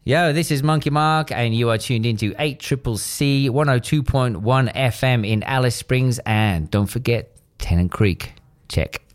Yo, this is Monkey Mark, and you are tuned into 8CCC 102.1 FM in Alice Springs. And don't forget, Tennant Creek. Check.